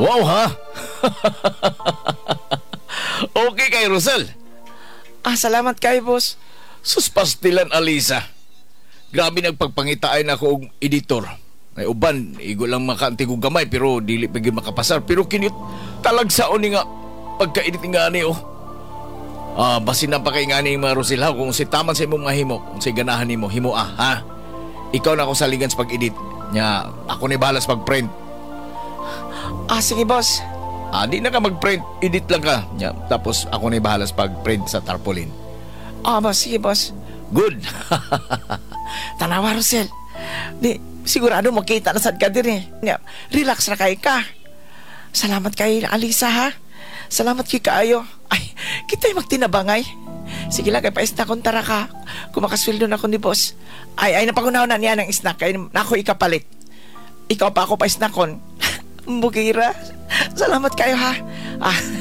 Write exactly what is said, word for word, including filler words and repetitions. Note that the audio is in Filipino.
Wow ha? Okay kay Rosel. Ah, salamat kay boss. Sus pastilan Alisa. Grabe nagpagpangitaan ako og editor. May uban, igo lang makaantig og gamay pero dili pa gyud makapasar. Pero kinit talagsaon ni nga pagka-edit nga ni oh. Ah, basin na pa kay nga ni mga Rosel ha, kung si taman sa imong mga himo, kung si ganahan nimo, himo ah, ha? Ikaw na ako sa ligan sa pag-edit. Nya, ako ni bahala sa pag-print. Ah, sige boss. Ah, di na ka mag-print, edit lang ka. Nya, tapos ako ni bahala sa pag-print sa tarpaulin. Ah, boss, sige boss. Good. Tanawa, Rosel. Di, sigurado makita na sad ka din eh. Nya, relax na kay ka. Salamat kay Alisa ha. Salamat kay kaayo. Ay, kita'y magtinabangay. Sige lang, kay pa-snack kong tara ka. Kung makasweldo na ako ni boss. Ay, ay, napangunaw na niya ng snack. Kaya na ako ikapalit. Ikaw pa ako pa-snack kon. Bukira. Salamat kayo ha. Ah,